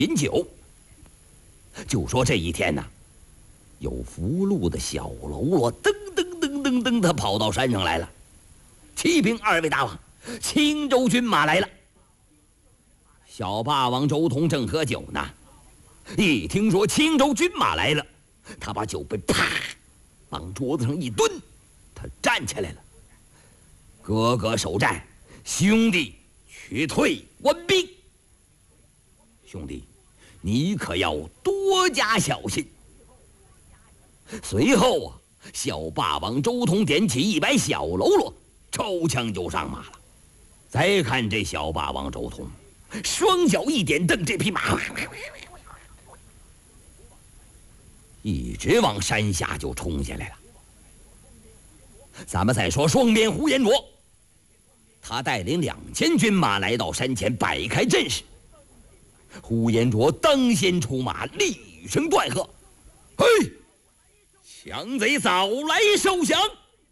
饮酒。就说这一天呢，有俘虏的小喽啰噔噔噔噔噔，他跑到山上来了。启禀二位大王，青州军马来了。小霸王周通正喝酒呢，一听说青州军马来了，他把酒杯啪往桌子上一蹲，他站起来了。哥哥首战，兄弟去退官兵。兄弟，你可要多加小心。随后啊，小霸王周通点起100小喽啰，抽枪就上马了。再看这小霸王周通，双脚一点蹬，这匹马一直往山下就冲下来了。咱们再说双边呼延灼，他带领2000军马来到山前，摆开阵势。呼延灼当先出马，厉声断喝：“嘿，强贼早来受降！”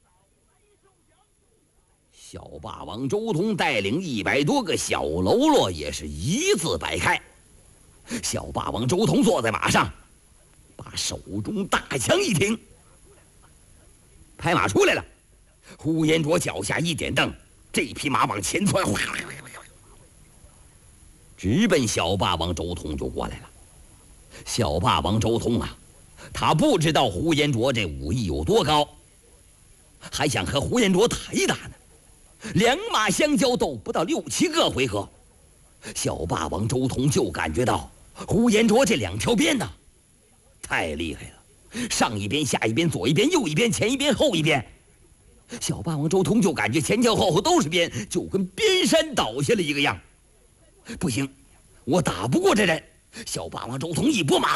小霸王周通带领100多个小喽啰也是一字摆开。小霸王周通坐在马上，把手中大枪一挺，拍马出来了。呼延灼脚下一点蹬，这匹马往前窜，直奔小霸王周通就过来了。小霸王周通啊，他不知道呼延灼这武艺有多高，还想和呼延灼打一打呢。两马相交斗不到6、7个回合，小霸王周通就感觉到呼延灼这2条鞭呢，太厉害了，上一边下一边，左一边右一边，前一边后一边。小霸王周通就感觉前前后后都是鞭，就跟鞭山倒下了一个样。不行，我打不过这人。小霸王周通一拨马，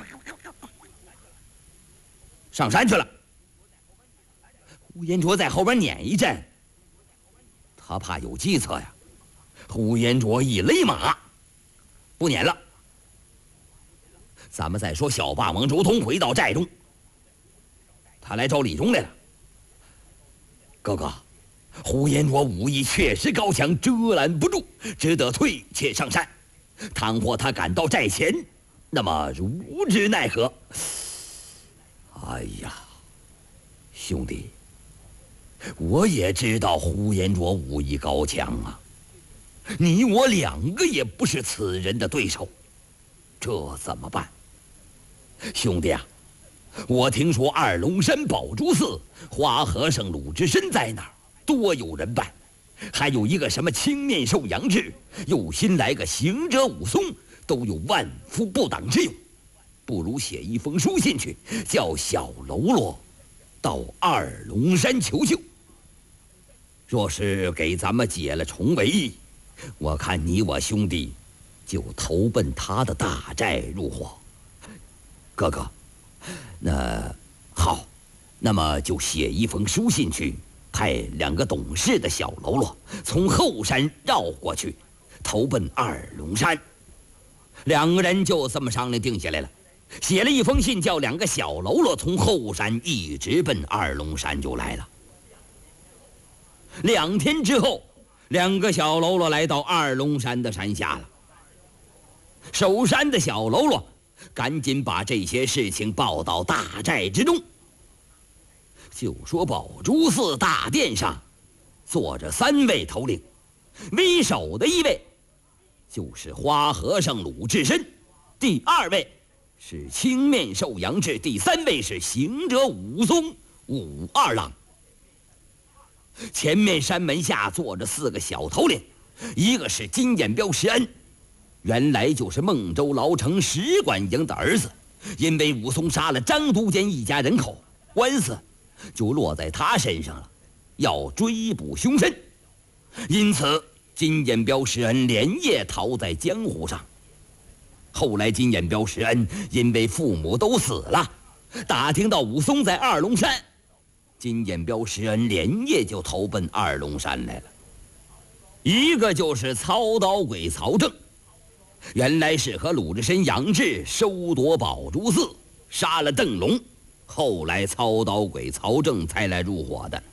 上山去了。呼延灼在后边撵一阵，他怕有计策呀。呼延灼一勒马，不撵了。咱们再说小霸王周通回到寨中，他来找李忠来了。哥哥，呼延灼武艺确实高强，遮拦不住，只得退且上山。倘或他赶到寨前，那么如之奈何？哎呀，兄弟，我也知道呼延灼武艺高强啊，你我2个也不是此人的对手，这怎么办？兄弟啊，我听说二龙山宝珠寺花和尚鲁智深在那儿多有人办，还有一个什么青面兽杨志，又新来个行者武松，都有万夫不挡之勇。不如写一封书信去，叫小喽啰到二龙山求救。若是给咱们解了重围，我看你我兄弟就投奔他的大寨入伙。哥哥，那好，那么就写一封书信去，派2个懂事的小喽啰从后山绕过去，投奔二龙山。2个人就这么商量定下来了，写了一封信，叫2个小喽啰从后山一直奔二龙山就来了。2天之后，2个小喽啰来到二龙山的山下了。守山的小喽啰赶紧把这些事情报到大寨之中。就说宝珠寺大殿上坐着3位头领，为首的一位就是花和尚鲁智深，第2位是青面兽杨志，第3位是行者武松武二郎。前面山门下坐着4个小头领，一个是金眼彪石恩，原来就是孟州牢城使馆营的儿子，因为武松杀了张都监一家人口，官司就落在他身上了，要追捕凶身，因此金眼彪石恩连夜逃在江湖上。后来金眼彪石恩因为父母都死了，打听到武松在二龙山，金眼彪石恩连夜就投奔二龙山来了。一个就是操刀鬼曹正，原来是和鲁智深杨志收夺宝珠寺，杀了邓龙，后来操刀鬼曹正才来入伙的。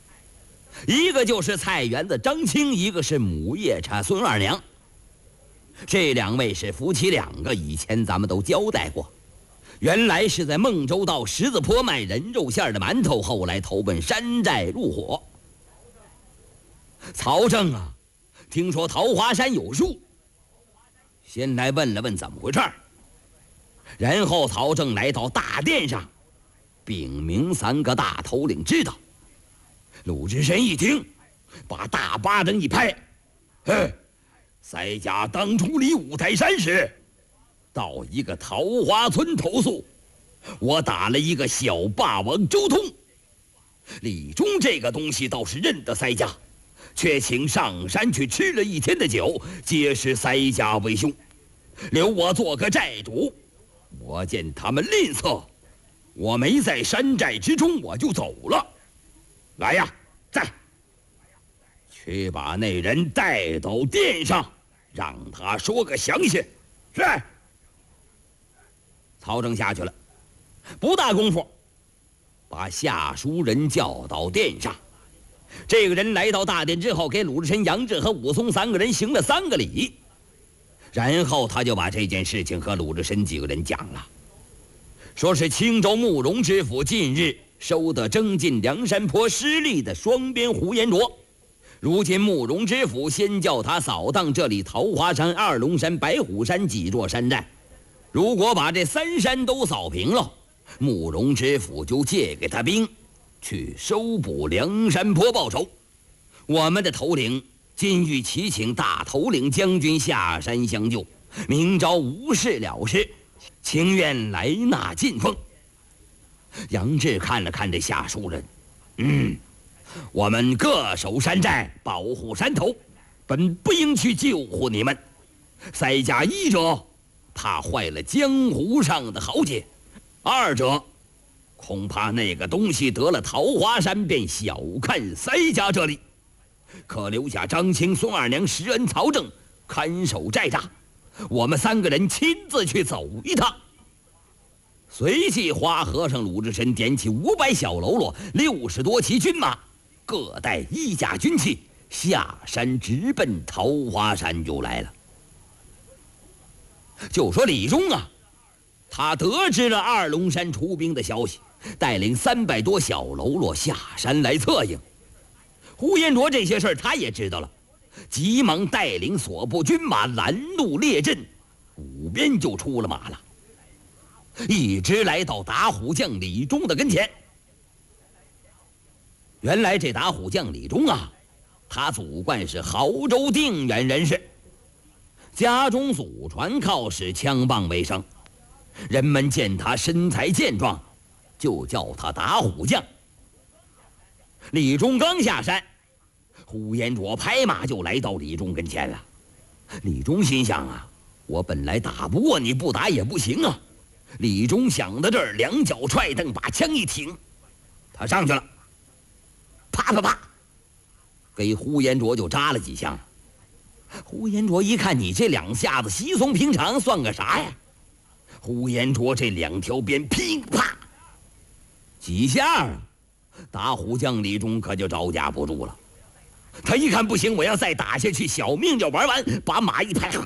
一个就是菜园子张青，一个是母夜叉孙二娘。 这2位是夫妻2个，以前咱们都交代过。原来是在孟州道十字坡卖人肉馅的馒头，后来投奔山寨入伙。曹正啊，听说桃花山有树，先来问了问怎么回事儿。然后曹正来到大殿上，禀明3个大头领知道。鲁智深一听，把大巴掌一拍：“嘿，塞家当初离五台山时，到一个桃花村投宿，我打了一个小霸王周通。李忠这个东西倒是认得塞家，却请上山去吃了1天的酒，揭示塞家为凶，留我做个寨主。我见他们吝啬，我没在山寨之中，我就走了。来呀，在，去把那人带到殿上，让他说个详细。是。”曹正下去了，不大功夫，把下书人叫到殿上。这个人来到大殿之后，给鲁智深、杨志和武松3个人行了3个礼，然后他就把这件事情和鲁智深几个人讲了，说是青州慕容知府近日收得征进梁山坡失利的双鞭呼延灼，如今慕容知府先叫他扫荡这里桃花山、二龙山、白虎山几座山寨，如果把这3山都扫平了，慕容知府就借给他兵，去收捕梁山坡报仇。我们的头领今欲祈请大头领将军下山相救，明朝无事了事，情愿来纳进奉。杨志看了看这下书人，我们各守山寨，保护山头，本不应去救护你们。塞家一者，怕坏了江湖上的豪杰；二者，恐怕那个东西得了桃花山，便小看塞家这里，可留下张青、孙二娘、石恩、曹正看守寨栅，我们3个人亲自去走一趟。随即花和尚鲁智深点起500小喽啰，60多骑军马，各带1甲军器，下山直奔桃花山就来了。就说李忠啊，他得知了二龙山出兵的消息，带领300多小喽啰下山来策应。呼延灼这些事儿他也知道了，急忙带领所部军马拦路列阵，5边就出了马了，一直来到打虎将李忠的跟前。原来这打虎将李忠啊，他祖贯是亳州定远人士，家中祖传靠使枪棒为生，人们见他身材健壮，就叫他打虎将。李忠刚下山，呼延灼拍马就来到李忠跟前了。李忠心想啊，我本来打不过你，不打也不行啊。李忠想到这儿，两脚踹蹬，把枪一挺，他上去了，啪啪啪，给呼延灼就扎了几枪。呼延灼一看，你这2下子稀松平常，算个啥呀？呼延灼这2条鞭噼啪几下啊，打虎将李忠可就招架不住了。他一看不行，我要再打下去，小命就玩完，把马一拍，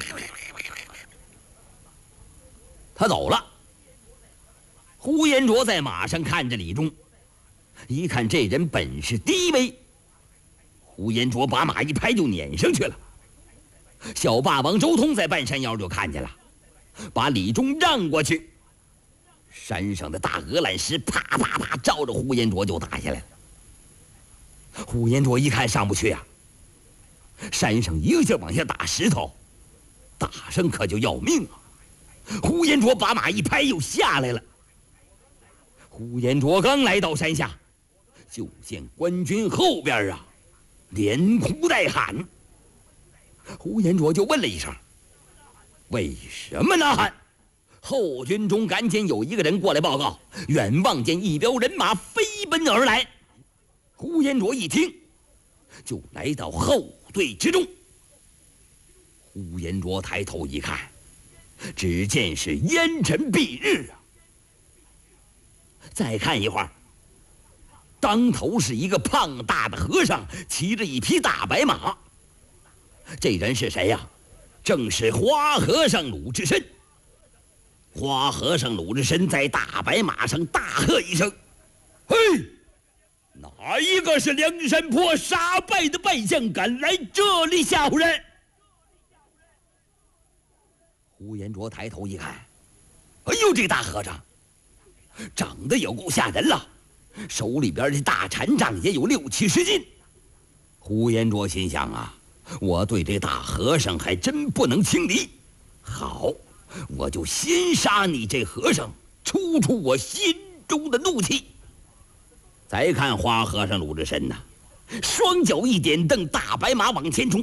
他走了。呼延灼在马上看着李忠，一看这人本事低微，呼延灼把马一拍就撵上去了。小霸王周通在半山腰就看见了，把李忠让过去，山上的大鹅卵石啪啪啪照着呼延灼就打下来了。呼延灼一看上不去啊，山上一个劲往下打石头，打上可就要命啊。呼延灼把马一拍又下来了。呼延灼刚来到山下，就见官军后边啊连哭带喊。呼延灼就问了一声：“为什么呐喊？”后军中赶紧有一个人过来报告，远望见一彪人马飞奔而来。呼延灼一听，就来到后队之中。呼延灼抬头一看，只见是烟尘蔽日啊。再看一会儿，当头是一个胖大的和尚，骑着一匹大白马。这人是谁呀？ 正是花和尚鲁智深。花和尚鲁智深在大白马上大喝一声：“嘿！哪一个是梁山泊杀败的败将，敢来这里吓唬人？”呼延灼抬头一看，哎呦，这大和尚长得有够吓人了，手里边的大禅杖也有60、70斤。呼延灼心想啊，我对这大和尚还真不能轻敌。好，我就先杀你这和尚，出我心中的怒气。再看花和尚鲁智深呐，双脚一点蹬，大白马往前冲，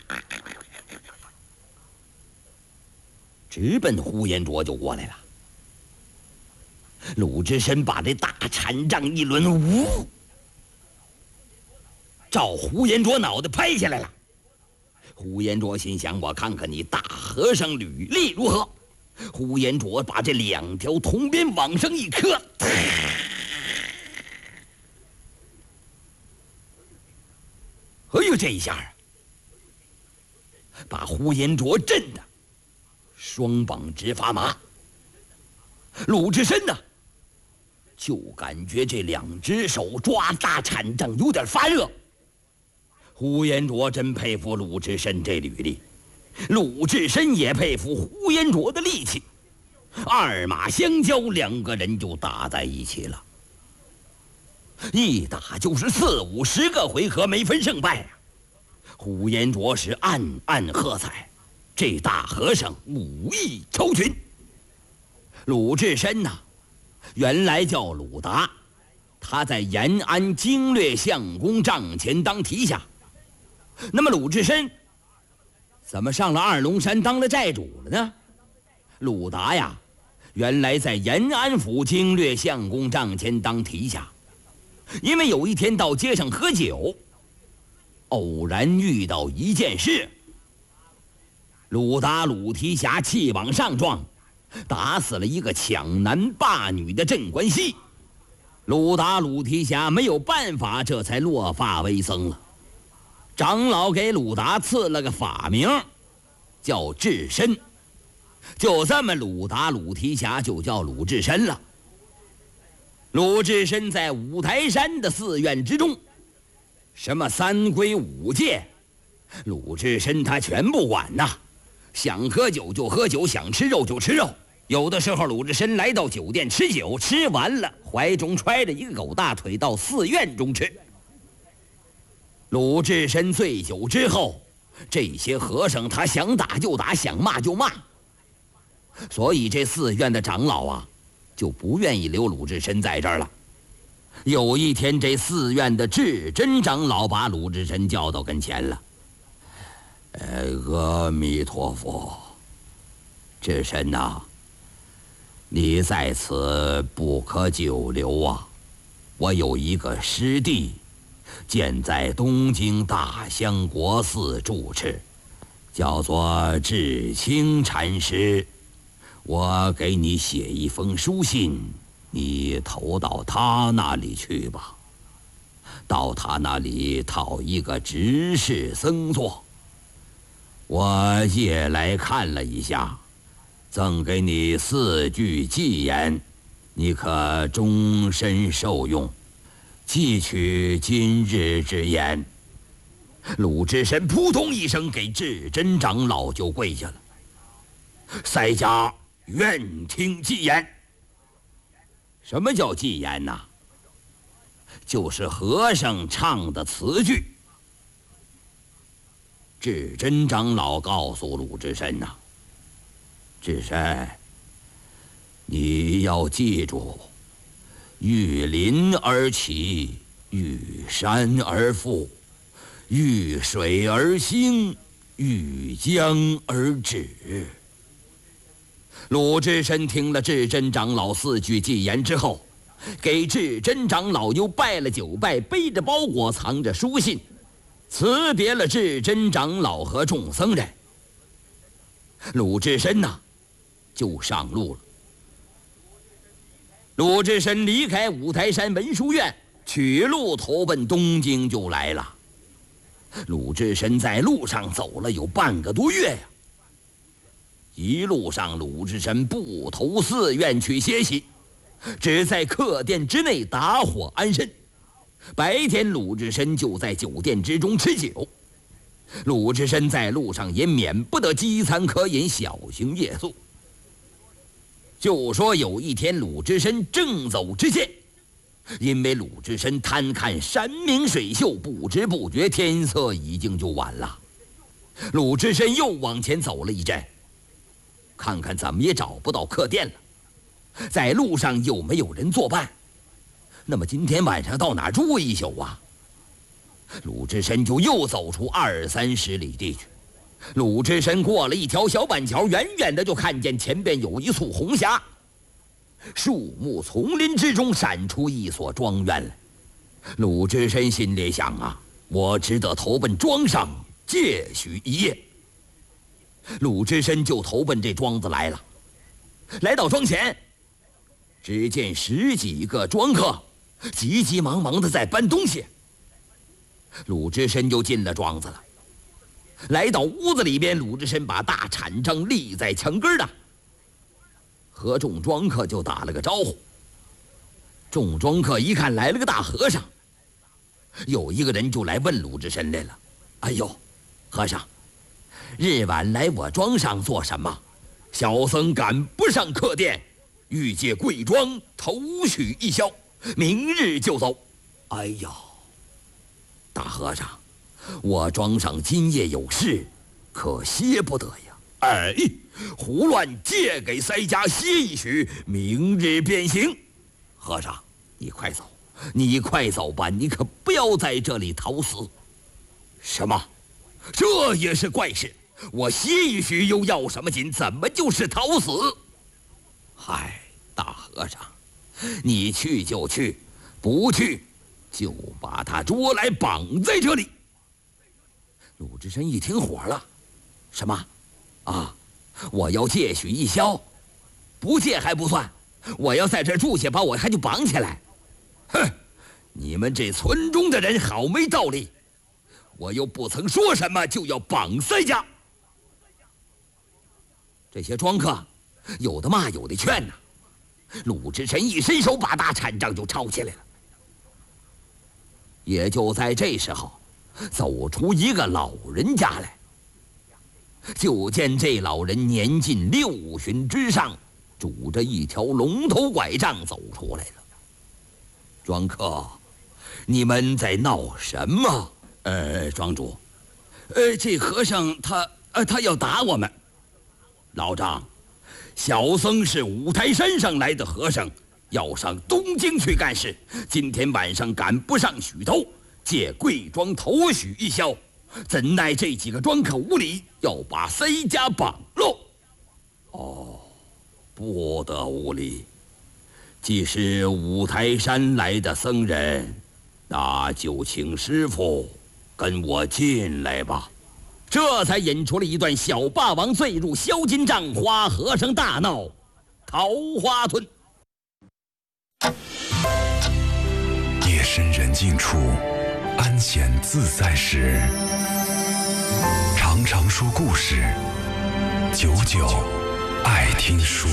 直奔呼延灼就过来了。鲁智深把这大禅杖一抡，呜，照呼延灼脑袋拍下来了。呼延灼心想：我看看你大和尚履历如何。呼延灼把这2条铜鞭往上一磕，哎呦，这一下啊，把呼延灼震得双膀直发麻。鲁智深呢，就感觉这2只手抓大禅杖有点发热。呼延灼真佩服鲁智深这履历，鲁智深也佩服呼延灼的力气。2马相交，2个人就打在一起了。一打就是4、50个回合，没分胜败啊。呼延灼是暗暗喝彩，这大和尚武艺超群。鲁智深呐，原来叫鲁达，他在延安经略相公帐前当提辖。那么鲁智深怎么上了二龙山当了寨主了呢？鲁达呀，原来在延安府经略相公帐前当提辖，因为有一天到街上喝酒，偶然遇到一件事。鲁达鲁提辖气往上撞，打死了一个抢男霸女的镇关西。鲁达鲁提辖没有办法，这才落发为僧了。长老给鲁达赐了个法名，叫智深。就这么，鲁达鲁提辖就叫鲁智深了。鲁智深在五台山的寺院之中，什么3规5戒，鲁智深他全不管呐。想喝酒就喝酒，想吃肉就吃肉。有的时候鲁智深来到酒店吃酒，吃完了怀中揣着一个狗大腿到寺院中吃。鲁智深醉酒之后，这些和尚他想打就打，想骂就骂，所以这寺院的长老啊就不愿意留鲁智深在这儿了。有一天，这寺院的智真长老把鲁智深叫到跟前了。阿弥陀佛，智深呐，你在此不可久留啊！我有一个师弟，现在东京大香国寺住持，叫做智清禅师。我给你写一封书信，你投到他那里去吧。到他那里讨一个执事僧座。我夜来看了一下，赠给你4句偈言，你可终身受用。记取今日之言。鲁智深扑通一声给智真长老就跪下了。塞家愿听偈言。什么叫偈言呐？就是和尚唱的词句。智真长老告诉鲁智深呐，智深，你要记住，遇林而起，遇山而复，遇水而兴，遇江而止。鲁智深听了智真长老4句偈言之后，给智真长老又拜了9拜，背着包裹，藏着书信，辞别了智真长老和众僧人。鲁智深呐，就上路了。鲁智深离开五台山文殊院，取路投奔东京就来了。鲁智深在路上走了有半个多月呀， 一路上鲁智深不投寺院去歇息，只在客店之内打火安身。白天鲁智深就在酒店之中吃酒。鲁智深在路上也免不得饥餐渴饮，小行夜宿。就说有一天鲁智深正走之间，因为鲁智深贪看山明水秀，不知不觉天色已经就晚了。鲁智深又往前走了一阵，看看怎么也找不到客店了，在路上又没有人作伴，那么今天晚上到哪住一宿啊？鲁智深就又走出20-30里地去。鲁智深过了一条小板桥，远远的就看见前边有一簇红霞，树木丛林之中闪出一所庄园来。鲁智深心里想啊，我只得投奔庄上借许一夜。鲁智深就投奔这庄子来了。来到庄前，只见10几个庄客急急忙忙的在搬东西。鲁智深就进了庄子了。来到屋子里边，鲁智深把大铲杖立在墙根的，和众庄客就打了个招呼。众庄客一看来了个大和尚，有一个人就来问鲁智深来了：“哎呦，和尚，日晚来我庄上做什么？小僧赶不上客店，欲借贵庄投许一宵，明日就走。”哎呦，大和尚，我庄上今夜有事，可歇不得呀。哎，胡乱借给塞家歇一许，明日便行。和尚，你快走，你快走吧，你可不要在这里逃死。什么？这也是怪事。我歇一许又要什么紧？怎么就是逃死？嗨，大和尚，你去就去，不去就把他捉来绑在这里。鲁智深一听火了，什么？啊，我要借许一宵，不借还不算，我要在这住下，把我还就绑起来。哼，你们这村中的人好没道理，我又不曾说什么，就要绑塞家。这些庄客有的骂有的劝呐。鲁智深一伸手，把大铲杖就抄起来了。也就在这时候，走出一个老人家来。就见这老人年近60之上，拄着一条龙头拐杖走出来了。庄客，你们在闹什么？ 庄主，这和尚他要打我们。 老张，小僧是五台山上来的和尚，要上东京去干事，今天晚上赶不上许头，借贵庄投许一宵，怎奈这几个庄客无礼，要把塞家绑喽。哦，不得无礼。既是五台山来的僧人，那就请师傅跟我进来吧。这才引出了一段小霸王醉入销金帐，花和尚大闹桃花村。 夜深人静处，安闲自在时，常常说故事，久久爱听书。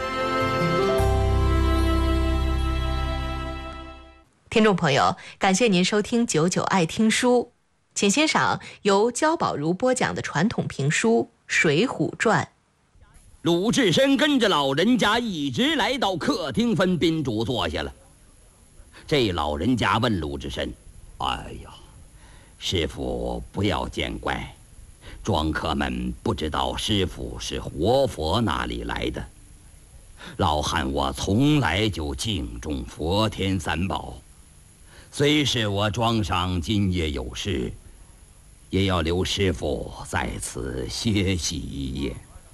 听众朋友，感谢您收听久久爱听书，请欣赏由焦宝如播讲的传统评书《水浒传》。 鲁智深跟着老人家一直来到客厅，分宾主坐下了。这老人家问鲁智深：“哎呀，师傅不要见怪，庄客们不知道师傅是活佛那里来的。老汉我从来就敬重佛天三宝，虽是我庄上今夜有事，也要留师傅在此歇息一夜。”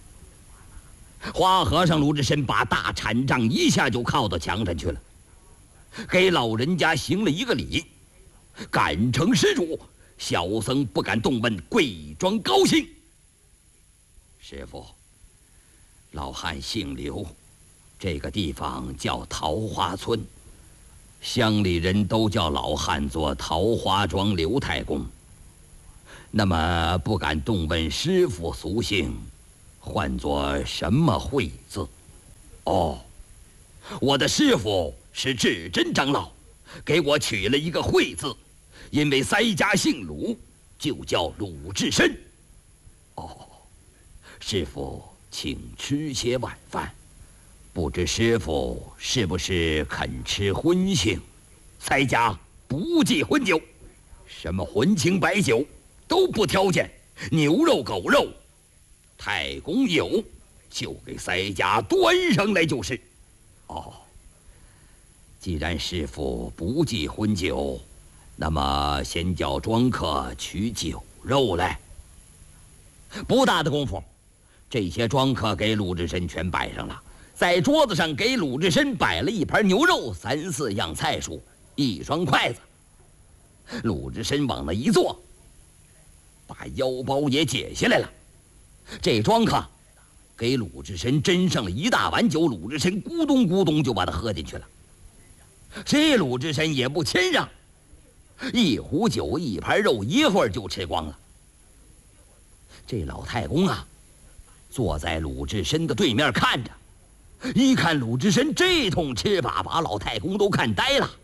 花和尚鲁智深把大铲杖一下就靠到墙上去了，给老人家行了一个礼，赶承施主，小僧不敢动问贵庄高姓。师傅，老汉姓刘，这个地方叫桃花村，乡里人都叫老汉做桃花庄刘太公。那么不敢动问师傅俗姓， 唤作什么惠字？哦，我的师傅是智真长老，给我取了一个惠字，因为腮家姓鲁，就叫鲁智深。哦，师傅请吃些晚饭，不知师傅是不是肯吃荤腥？腮家不忌荤酒，什么荤清白酒都不挑拣，牛肉狗肉，太公有就给腮家端上来就是。哦，既然师傅不忌荤酒，那么先叫庄客取酒肉来。不大的功夫，这些庄客给鲁智深全摆上了，在桌子上给鲁智深摆了一盘牛肉，3、4样菜蔬，1双筷子。鲁智深往那一坐，把腰包也解下来了。这庄客给鲁智深斟上了1大碗酒，鲁智深咕咚咕咚就把它喝进去了。这鲁智深也不谦让，1壶酒1盘肉，一会儿就吃光了。这老太公啊，坐在鲁智深的对面看着，一看鲁智深这通吃法，把老太公都看呆了。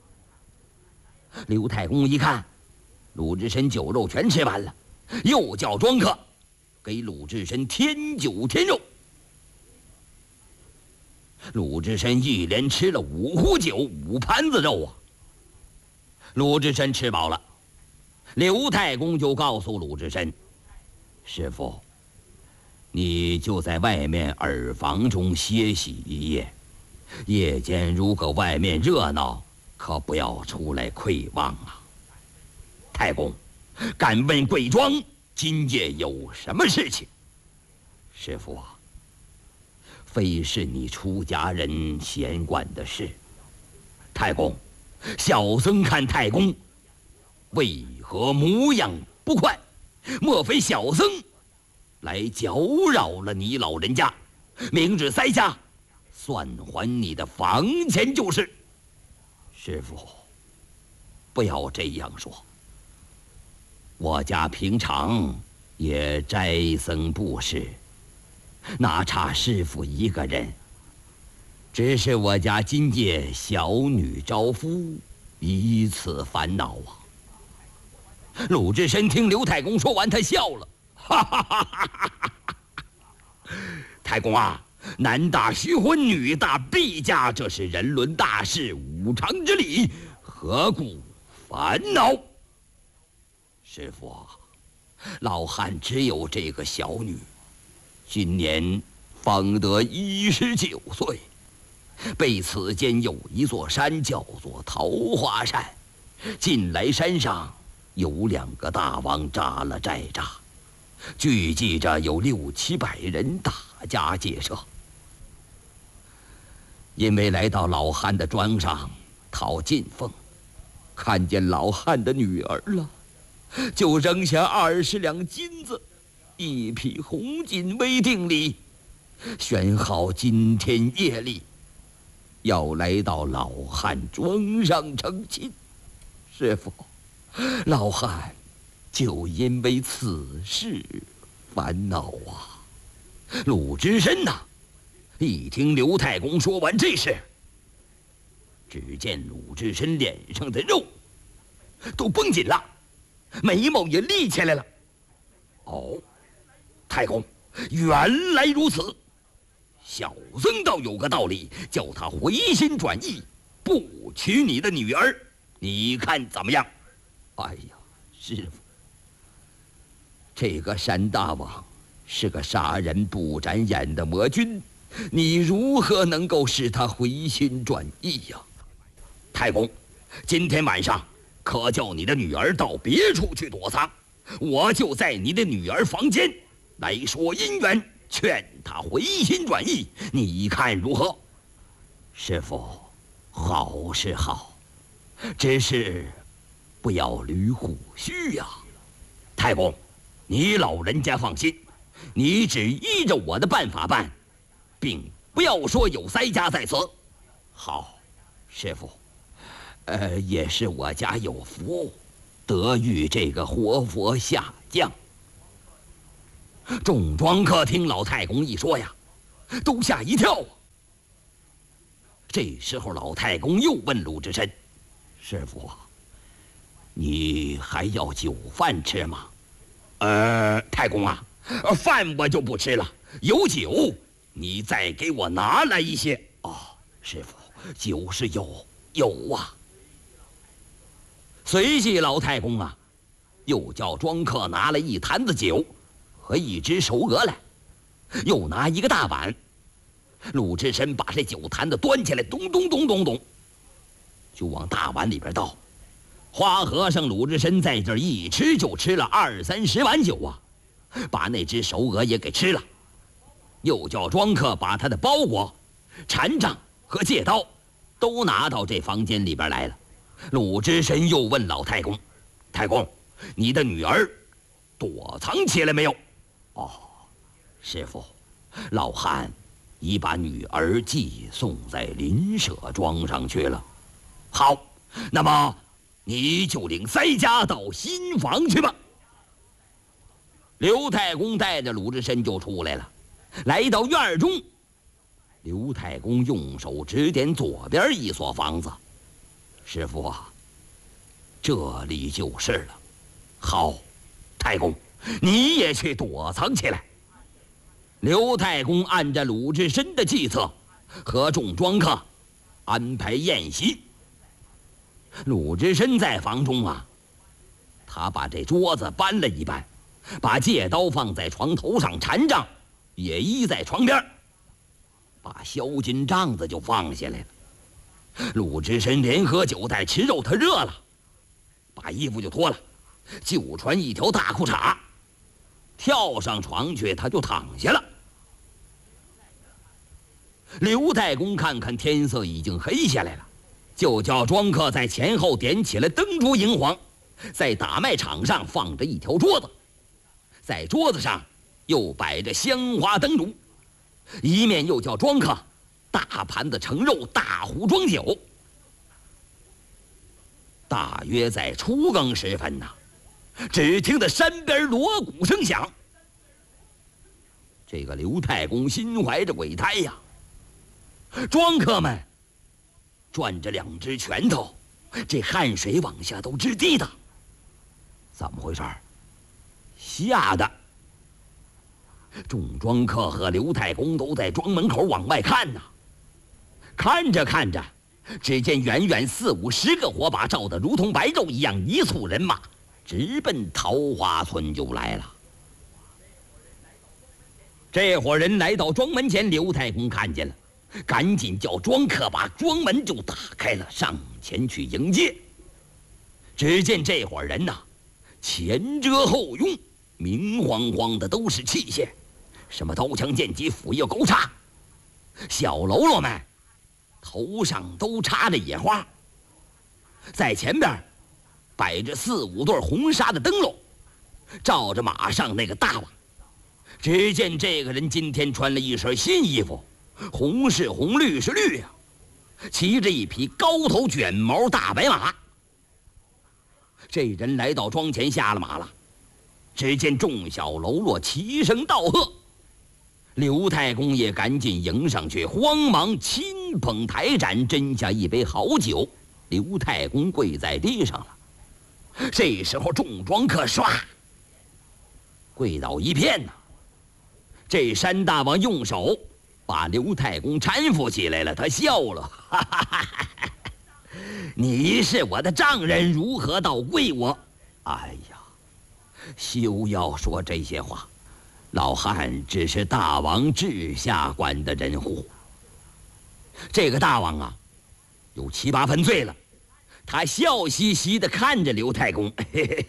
刘太公一看鲁智深酒肉全吃完了，又叫庄客给鲁智深添酒添肉。鲁智深一连吃了5壶酒5盘子肉啊。鲁智深吃饱了，刘太公就告诉鲁智深：师傅，你就在外面耳房中歇息一夜，夜间如果外面热闹，可不要出来窥望啊。太公，敢问贵庄今夜有什么事情？师傅啊，非是你出家人闲管的事。太公，小僧看太公为何模样不快？莫非小僧来搅扰了你老人家？明日腮家算还你的房钱就是。师傅，不要这样说。我家平常也斋僧布施，哪差师傅一个人？只是我家今夜小女招夫，以此烦恼啊。鲁智深听刘太公说完，他笑了，哈哈哈哈哈！太公啊，男大须婚，女大必嫁，这是人伦大事，五常之理，何故烦恼？师傅啊，老汉只有这个小女，今年方得19岁，被此间有一座山叫做桃花山，近来山上有2个大王扎了寨栅，聚集着有6、700人打家劫舍。因为来到老汉的庄上讨进奉，看见老汉的女儿了，就扔下20两金子，1匹红锦为定礼，选好今天夜里要来到老汉庄上成亲。师傅，老汉就因为此事烦恼啊。鲁智深呐，一听刘太公说完这事，只见鲁智深脸上的肉都绷紧了，眉毛也立起来了。哦，太公，原来如此。小僧倒有个道理，叫他回心转意，不娶你的女儿，你看怎么样？哎呀，师傅，这个山大王是个杀人不眨眼的魔君，你如何能够使他回心转意呀？太公，今天晚上可叫你的女儿到别处去躲藏，我就在你的女儿房间来说姻缘，劝她回心转意，你看如何？师傅，好是好，只是不要捋虎须呀。太公，你老人家放心，你只依着我的办法办，并不要说有腮家在此。好，师傅，也是我家有福，得遇这个活佛下降。 众庄客听老太公一说呀，都吓一跳啊。这时候老太公又问鲁智深：“师傅啊，你还要酒饭吃吗？”“太公啊，饭我就不吃了，有酒你再给我拿来一些。”“哦，师傅，酒是有啊。”随即老太公啊，又叫庄客拿了一坛子酒和一只熟鹅来，又拿一个大碗。鲁智深把这酒坛子端起来，咚咚咚咚咚，就往大碗里边倒。花和尚鲁智深在这儿一吃就吃了20-30碗酒啊，把那只熟鹅也给吃了。又叫庄客把他的包裹、禅杖和戒刀都拿到这房间里边来了。鲁智深又问老太公：“太公，你的女儿躲藏起来没有？”“哦，师傅，老汉已把女儿寄送在邻舍庄上去了。”“好，那么你就领腮家到新房去吧。”刘太公带着鲁智深就出来了，来到院中。刘太公用手指点左边一所房子：“师傅啊，这里就是了。”“好，太公，你也去躲藏起来。”刘太公按着鲁智深的计策，和众庄客安排宴席。鲁智深在房中啊，他把这桌子搬了一搬，把戒刀放在床头上，禅杖也依在床边，把销金杖子就放下来了。鲁智深连喝酒带吃肉，他热了，把衣服就脱了，就穿一条大裤衩，跳上床去，他就躺下了。刘太公看看天色已经黑下来了，就叫庄客在前后点起了灯烛荧黄，在打麦场上放着一条桌子，在桌子上又摆着香花灯烛，一面又叫庄客大盘子盛肉，大壶装酒。大约在初更时分呐，只听得山边锣鼓声响。这个刘太公心怀着鬼胎呀，庄客们攥着2只拳头，这汗水往下都直滴的。怎么回事？吓得众庄客和刘太公都在庄门口往外看呐。看着看着，只见远远40-50个火把照得如同白昼一样，一簇人马直奔桃花村就来了。这伙人来到庄门前，刘太公看见了，赶紧叫庄客把庄门就打开了，上前去迎接。只见这伙人呐，前遮后拥，明晃晃的都是器械，什么刀枪剑戟斧钺钩叉，小喽啰们头上都插着野花，在前边摆着4-5对红纱的灯笼，照着马上那个大王。只见这个人今天穿了一身新衣服，红是红，绿是绿呀，骑着一匹高头卷毛大白马。这人来到庄前，下了马了，只见众小喽啰齐声道贺。刘太公也赶紧迎上去，慌忙亲捧台盏，斟下一杯好酒。刘太公跪在地上了。这时候众庄客唰跪倒一片呐。这山大王用手把刘太公搀扶起来了，他笑了：“哈哈哈哈，你是我的丈人，如何倒跪我？哎呀，休要说这些话，老汉只是大王治下官的人乎。”这个大王啊，有7-8分醉了，他笑嘻嘻地看着刘太公：“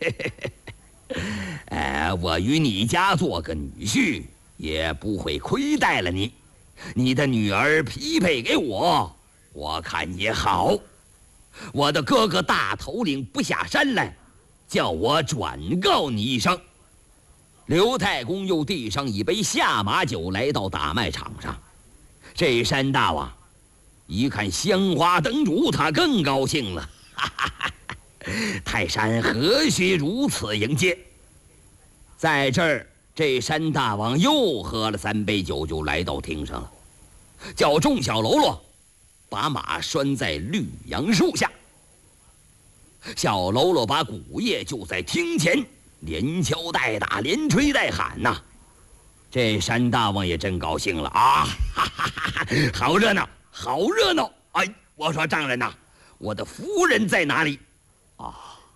我与你家做个女婿，也不会亏待了你。你的女儿匹配给我，我看也好。我的哥哥大头领不下山来，叫我转告你一声。”刘太公又递上一杯下马酒，来到打麦场上。这山大王一看香花灯烛，他更高兴了：“哈哈哈哈，泰山何须如此迎接？在这儿这山大王又喝了3杯酒，就来到厅上了，叫众小喽啰把马拴在绿杨树下。小喽啰把鼓叶就在厅前连敲带打，连吹带喊呐。这山大王也真高兴了啊！哈哈哈，好热闹，好热闹！哎，我说丈人呐，我的夫人在哪里？啊，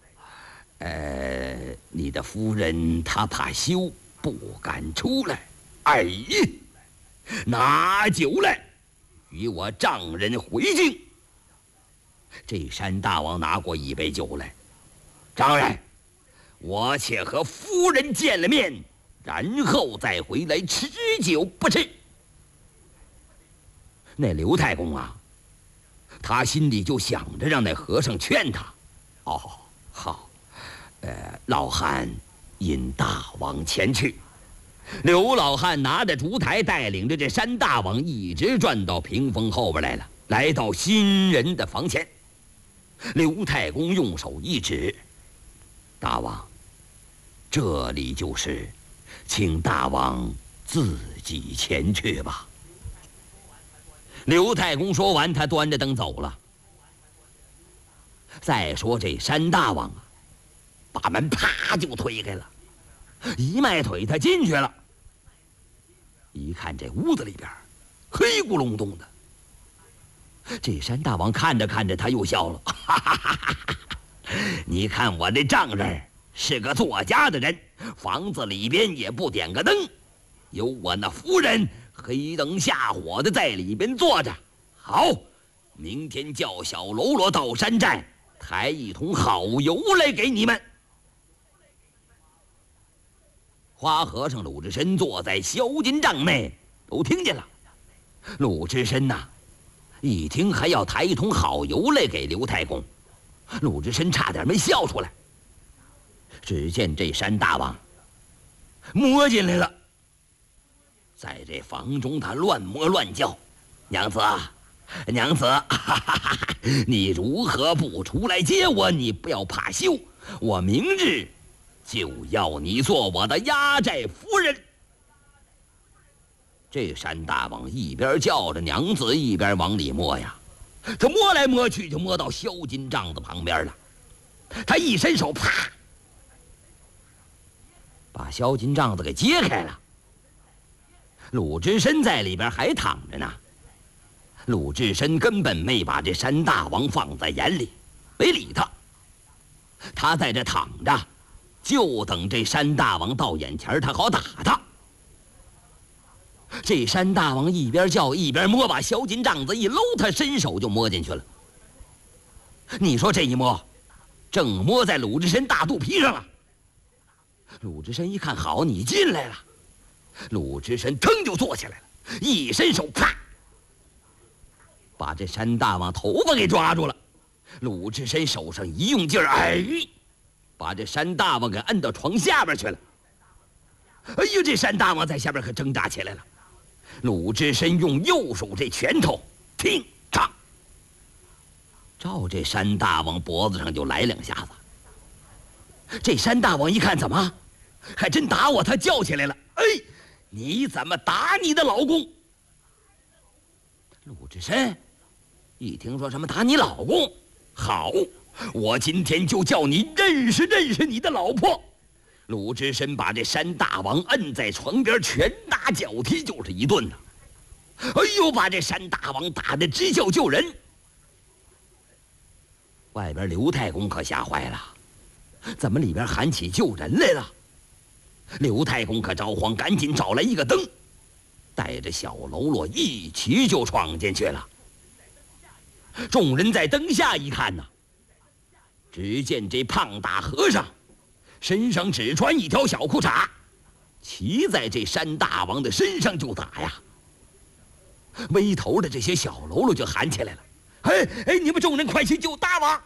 你的夫人她怕羞，不敢出来。哎，拿酒来，与我丈人回敬。这山大王拿过一杯酒来，丈人，我且和夫人见了面，然后再回来吃酒不吃。那刘太公啊，他心里就想着让那和尚劝他。哦，好，老汉引大王前去。刘老汉拿着烛台，带领着这山大王一直转到屏风后边来了，来到新人的房前。刘太公用手一指，大王，这里就是，请大王自己前去吧。刘太公说完，他端着灯走了。再说这山大王啊，把门啪就推开了，一迈腿他进去了。一看这屋子里边黑咕隆咚的，这山大王看着看着他又笑了，哈哈哈哈，你看我这丈人是个作家的人，房子里边也不点个灯，有我那夫人黑灯瞎火的在里边坐着。好，明天叫小喽啰到山寨抬一桶好油来给你们。花和尚鲁智深坐在销金帐内，都听见了。鲁智深呐，一听还要抬一桶好油来给刘太公，鲁智深差点没笑出来。只见这山大王摸进来了，在这房中他乱摸乱叫：“娘子啊，娘子，哈哈哈哈，你如何不出来接我？你不要怕羞，我明日就要你做我的压寨夫人。”这山大王一边叫着娘子，一边往里摸呀，他摸来摸去，就摸到销金帐子旁边了。他一伸手，啪，把销金帐子给揭开了。鲁智深在里边还躺着呢。鲁智深根本没把这山大王放在眼里，没理他。他在这躺着，就等这山大王到眼前，他好打他。这山大王一边叫一边摸，把销金帐子一搂，他伸手就摸进去了。你说这一摸，正摸在鲁智深大肚皮上了。鲁智深一看，好，你进来了。鲁智深腾就坐起来了，一伸手，啪，把这山大王头发给抓住了。鲁智深手上一用劲儿，哎，把这山大王给摁到床下边去了。哎呦，这山大王在下边可挣扎起来了。鲁智深用右手这拳头，听唱，照这山大王脖子上就来2下子。这山大王一看，怎么还真打我？他叫起来了：“哎，你怎么打你的老公？”鲁智深一听说什么打你老公，好，我今天就叫你认识认识你的老婆。鲁智深把这山大王摁在床边，拳打脚踢就是一顿呢。哎呦，把这山大王打得直叫救人。外边刘太公可吓坏了，怎么里边喊起救人来了？刘太公可着慌，赶紧找来一个灯，带着小喽啰一起就闯进去了。众人在灯下一看呐，只见这胖大和尚身上只穿一条小裤衩，骑在这山大王的身上就打呀。围头的这些小喽啰就喊起来了：“哎哎，你们众人快去救大王！”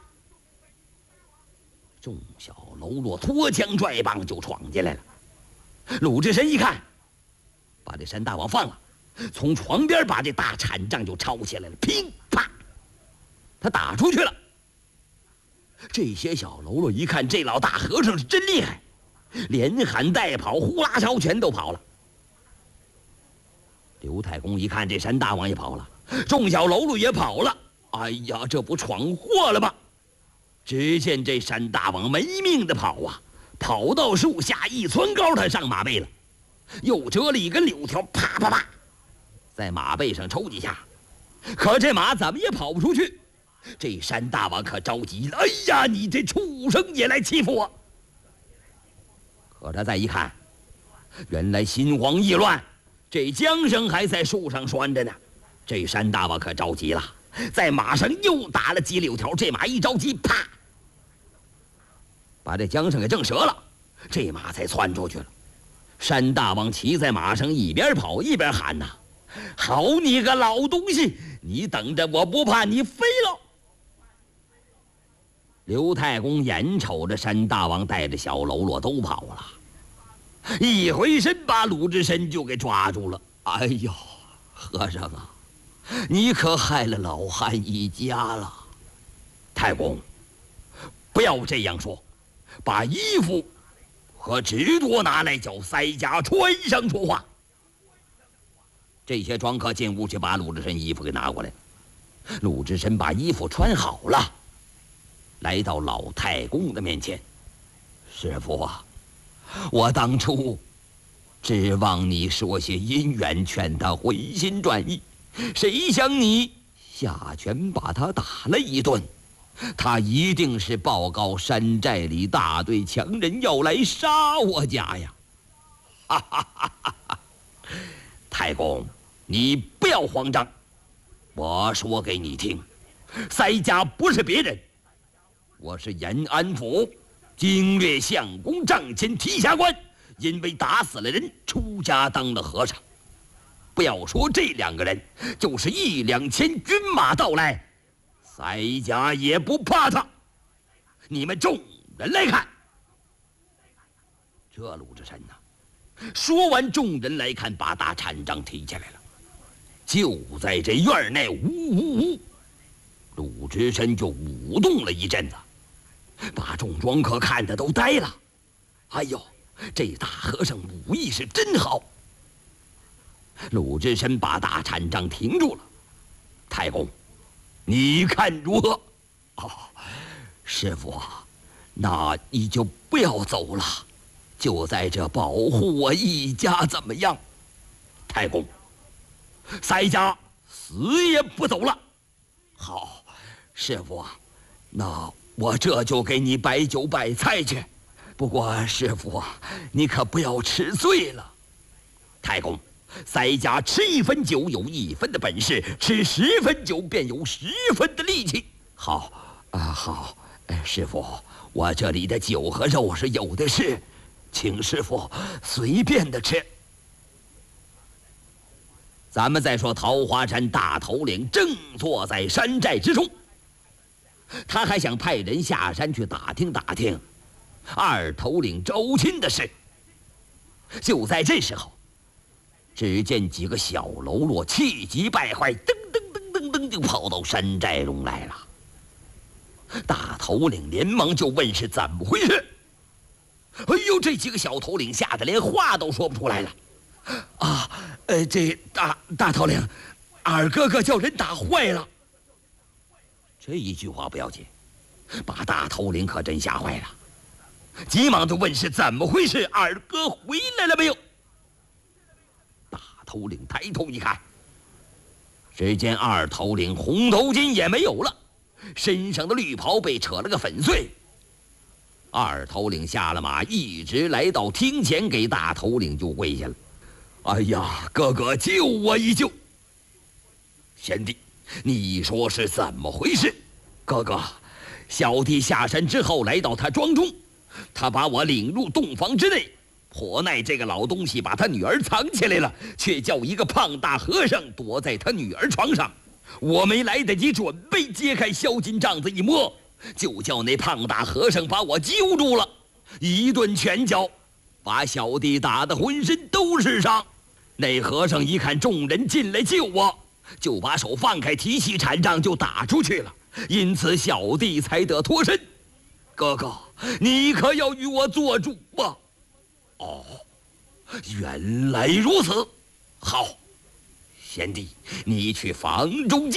众小喽啰拖枪拽棒就闯进来了。鲁智深一看，把这山大王放了，从床边把这大禅杖就抄起来了，乒啪，他打出去了。这些小喽啰一看，这老大和尚是真厉害， 连喊带跑，呼啦烧全都跑了。刘太公一看这山大王也跑了，众小喽啰也跑了，哎呀，这不闯祸了吗？只见这山大王没命的跑啊，跑到树下一窜高，他上马背了，又折了一根柳条，啪啪啪，在马背上抽几下，可这马怎么也跑不出去。这山大王可着急了，哎呀，你这畜生也来欺负我！可他再一看，原来心慌意乱，这缰绳还在树上拴着呢。这山大王可着急了，在马上又打了几柳条，这马一着急，啪，把这缰绳给挣折了，这马才窜出去了。山大王骑在马上，一边跑一边喊呐：“好你个老东西，你等着，我不怕你飞了！”刘太公眼瞅着山大王带着小喽啰都跑了，一回身把鲁智深就给抓住了。哎呦，和尚啊，你可害了老汉一家了！太公，不要这样说，把衣服和纸多拿来，叫塞家穿上说话。这些庄客进屋去把鲁智深衣服给拿过来。鲁智深把衣服穿好了，来到老太公的面前。师父啊，我当初指望你说些姻缘劝他回心转意，谁想你下拳把他打了一顿，他一定是报告山寨里大队强人要来杀我家呀！哈哈哈哈哈！太公，你不要慌张，我说给你听，塞家不是别人，我是延安府经略相公帐前提辖官，因为打死了人，出家当了和尚。不要说这2个人，就是1、2千军马到来，塞家也不怕他。你们众人来看。这鲁智深呐，说完众人来看，把大禅杖提起来了。就在这院内，呜呜呜，鲁智深就舞动了一阵子，把众庄客看得都呆了。哎呦，这大和尚武艺是真好！鲁智深把大禅杖停住了。太公，你看如何？哦，师父啊，那你就不要走了，就在这保护我一家，怎么样？太公，塞家死也不走了。好，师父啊，那我这就给你摆酒摆菜去。不过师父啊，你可不要吃醉了。太公，塞家吃1分酒有1分的本事，吃10分酒便有10分的力气。好啊，好，师父，我这里的酒和肉是有的是，请师父随便的吃。咱们再说桃花山大头领正坐在山寨之中，他还想派人下山去打听打听二头领周钦的事。就在这时候，只见几个小喽啰气急败坏，噔噔噔噔噔就跑到山寨中来了。大头领连忙就问是怎么回事。哎呦，这几个小头领吓得连话都说不出来了。啊，这大头领，二哥哥叫人打坏了。这一句话不要紧，把大头领可真吓坏了，急忙就问是怎么回事，二哥回来了没有？大头领抬头一看，只见二头领红头巾也没有了，身上的绿袍被扯了个粉碎。二头领下了马，一直来到厅前，给大头领就跪下了。哎呀，哥哥救我一救！贤弟，你说是怎么回事？哥哥，小弟下山之后来到他庄中，他把我领入洞房之内，颇奈这个老东西把他女儿藏起来了，却叫一个胖大和尚躲在他女儿床上。我没来得及准备，揭开销金帐子一摸，就叫那胖大和尚把我揪住了，一顿拳脚，把小弟打得浑身都是伤。那和尚一看众人进来救我，就把手放开，提起禅杖就打出去了，因此小弟才得脱身。哥哥，你可要与我做主啊！ 哦，原来如此。好，贤弟，你去房中